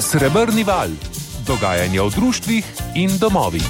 Srebrni val. Dogajanje v društvih in domovih.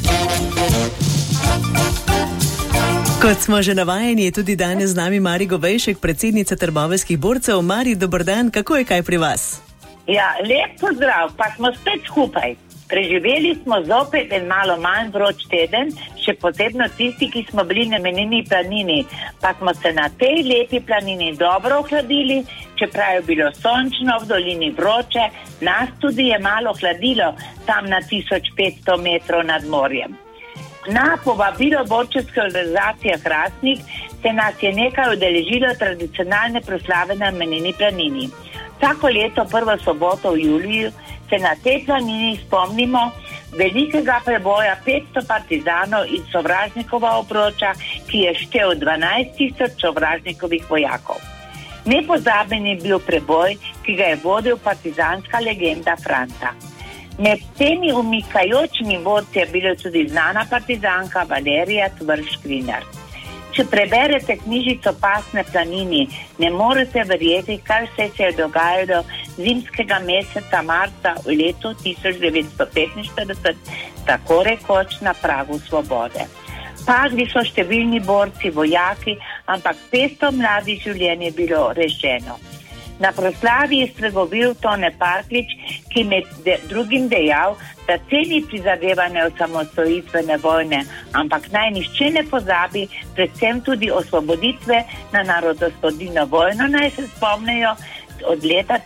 Kot smo že navajeni, je tudi danes z nami Mari Govejšek, predsednica Trboveljskih borcev. Mari, dober dan, kako je kaj pri vas? Ja, lep pozdrav, pa smo spet skupaj. Preživeli smo zopet en malo manj vroč teden, še posebno tisti, ki smo bili na Menini planini, pa smo se na tej lepi planini dobro ohladili, čeprav je bilo sončno, v dolini vroče, nas tudi je malo hladilo tam na 1500 metrov nad morjem. Na povabilo borčevske organizacije Hrastnik se nas je nekaj udeležilo tradicionalne proslave na Menini planini. Vsako leto prvo soboto v juliju se na tej planini spomnimo velikega preboja 500 partizanov iz sovražnikova obroča, ki je štel 12,000 sovražnikovih vojakov. Nepozaben je bil preboj, ki ga je vodil partizanska legenda Franta. Med temi umikajočimi borci je bila tudi znana partizanka Valerija Tvrš-Škrinjar. Če preberete knjižico Pasne planini, ne morete verjeti, kaj se je dogajalo zimskega meseca marca v letu 1945, tako rekoč na pragu svobode. Padli so številni borci, vojaki, ampak 500 mladih življenj je bilo rešeno. Na proslavi je spregovoril Tone Parklič, ki med drugim dejal, da ceni prizadevanje osamosvojitvene vojne, ampak naj nihče ne pozabi, predvsem tudi osvoboditve na narodosvobodilno vojno, naj se spomnejo od leta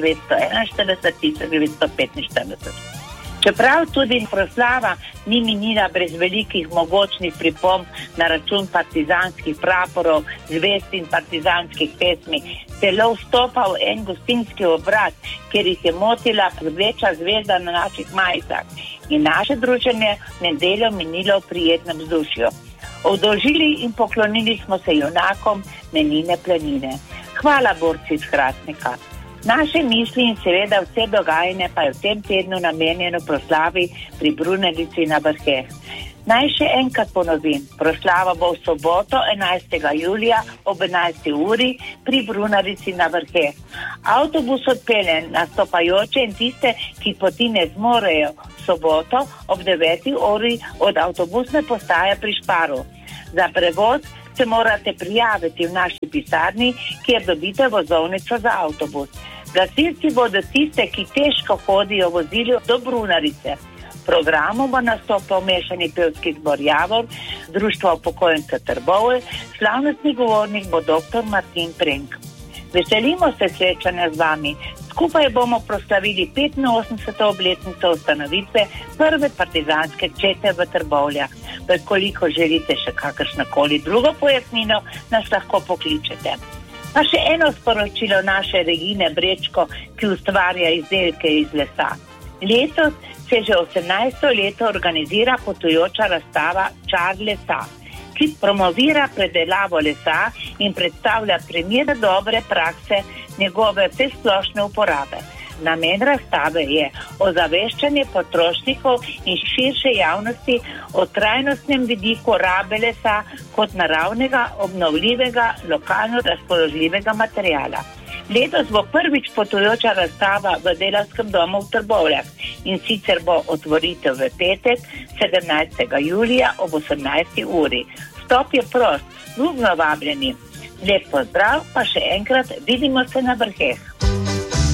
1941-1945. Čeprav tudi proslava ni minila brez velikih mogočnih pripomb na račun partizanskih praporov, zvest in partizanskih pesmi, celo vstopal en gostinski obrat, kjer jih je motila rdeča zvezda na naših majicah in naše druženje nedeljo minilo v prijetnem vzdušju. Obdolžili in poklonili smo se junakom Menine planine. Hvala borci iz Hrastnika. Naše misli in seveda vse dogajanje pa je v tem tednu namenjeno proslavi pri Brunarici na Vrheh. Naj še enkrat ponovim, proslava bo v soboto 11. julija ob 11. uri pri Brunarici na Vrheh. Avtobus odpelje nastopajoče in tiste, ki poti ne zmorejo, v soboto ob 9. uri od avtobusne postaje pri Šparu. Za prevoz se morate prijaviti v naši pisarni, kjer dobite vozovnico za avtobus. Gasilci bodo tiste, ki težko hodijo, vozili do Brunarice. V programu bo nastopal mešani pevski zbor Javor, Društvo upokojencev Trbovelj, slavnostni govornik bo dr. Martin Prenk. Veselimo se srečanja z vami. Skupaj bomo proslavili 85. obletnico ustanovitve prve partizanske čete v Trbovljah. Koliko želite še kakršnakoli drugo pojasnilo, nas lahko pokličete. Pa še eno sporočilo naše Regine Brečko, ki ustvarja izdelke iz lesa. Letos se že 18. leto organizira potujoča razstava Čar lesa, ki promovira predelavo lesa in predstavlja primere dobre prakse njegove vsesplošne uporabe. Namen razstave je ozaveščanje potrošnikov in širše javnosti o trajnostnem vidiku rabe lesa kot naravnega, obnovljivega, lokalno razpoložljivega materiala. Letos bo prvič potujoča razstava v Delavskem domu v Trbovljah in sicer bo otvoritev v petek 17. julija ob 18. uri. Vstop je prost, ljubno vabljeni. Lep pozdrav, pa še enkrat vidimo se na Vrheh.